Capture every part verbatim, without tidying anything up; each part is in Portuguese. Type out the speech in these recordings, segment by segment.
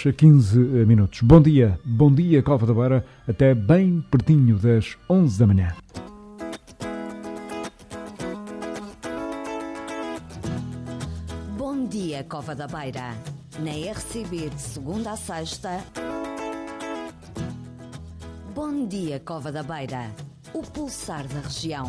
horas quinze minutos. Bom dia, bom dia Cova da Beira, até bem pertinho das onze da manhã. Bom dia Cova da Beira, na R C B de segunda a sexta. Bom dia Cova da Beira, o pulsar da região.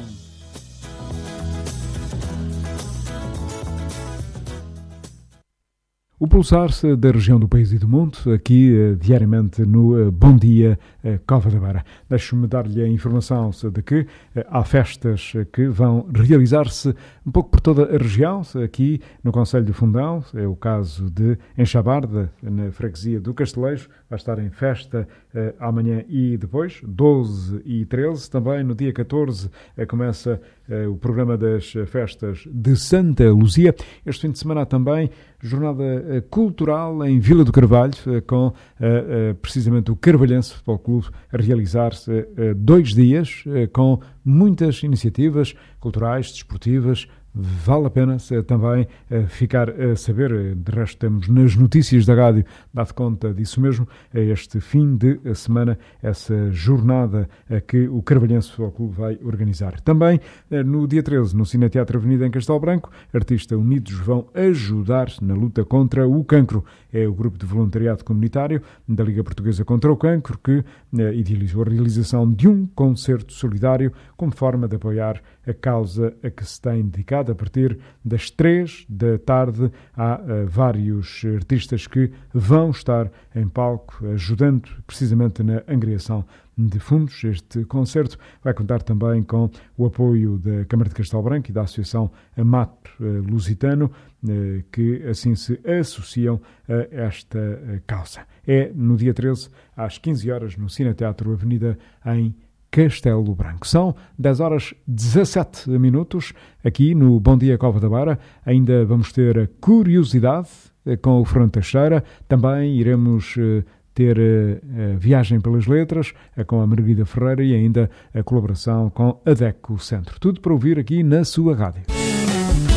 O pulsar-se da região do país e do mundo, aqui uh, diariamente no uh, Bom Dia uh, Cova da Beira. Deixe-me dar-lhe a informação de que uh, há festas que vão realizar-se um pouco por toda a região, aqui no Concelho do Fundão, é o caso de Enxabarda, na freguesia do Castelejo, vai estar em festa uh, amanhã e depois, doze e treze, também no dia catorze uh, começa uh, o programa das festas de Santa Luzia. Este fim de semana também jornada cultural em Vila do Carvalho, com uh, uh, precisamente o Carvalhense Futebol Clube a realizar-se uh, dois dias, uh, com muitas iniciativas culturais, desportivas. Vale a pena também uh, ficar a saber, de resto temos nas notícias da rádio dado conta disso mesmo, este fim de semana, essa jornada uh, que o Carvalhense Futebol Clube vai organizar. Também uh, no dia treze, no Cineteatro Avenida em Castelo Branco, artistas unidos vão ajudar na luta contra o cancro. É o grupo de voluntariado comunitário da Liga Portuguesa contra o Cancro que uh, idealizou a realização de um concerto solidário como forma de apoiar a causa a que se tem dedicado. A partir das três da tarde há uh, vários artistas que vão estar em palco ajudando precisamente na angariação de fundos. Este concerto vai contar também com o apoio da Câmara de Castelo Branco e da Associação Amato uh, Lusitano, uh, que assim se associam a esta uh, causa. É no dia treze, às quinze horas, no Cineteatro Avenida em Castelo Branco. São dez horas dezassete minutos aqui no Bom Dia Cova da Beira. Ainda vamos ter a curiosidade com o Fernando Teixeira. Também iremos ter a viagem pelas letras com a Margarida Ferreira e ainda a colaboração com a DECO Centro. Tudo para ouvir aqui na sua rádio.